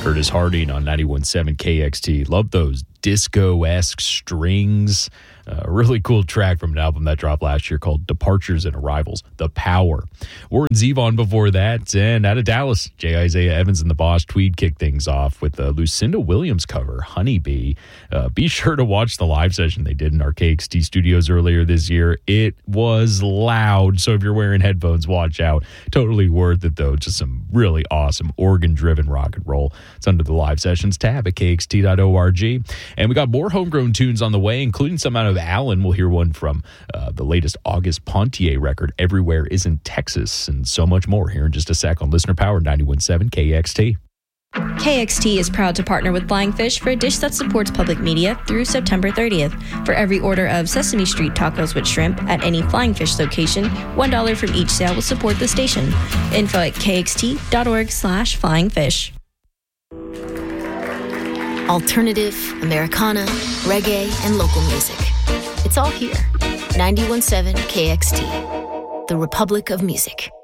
Curtis Harding on 91.7 KXT. Love those disco-esque strings. A really cool track from an album that dropped last year called Departures and Arrivals, The Power. Warren Zevon before that, and out of Dallas, J. Isaiah Evans and the Boss Tweed kicked things off with the Lucinda Williams cover, Honeybee. Be sure to watch the live session they did in our KXT studios earlier this year. It was loud, so if you're wearing headphones, watch out. Totally worth it, though. Just some really awesome organ-driven rock and roll. It's under the live sessions tab at kxt.org. And we got more homegrown tunes on the way, including some out of Allen. We'll hear one from the latest August Pontier record, Everywhere Isn't Texas, and so much more here in just a sec on Listener Power 91.7 KXT. KXT is proud to partner with Flying Fish for a dish that supports public media through September 30th. For every order of Sesame Street tacos with shrimp at any Flying Fish location, $1 from each sale will support the station. Info at kxt.org/flyingfish. Alternative, Americana, reggae, and local music. It's all here. 91.7 KXT, the Republic of Music.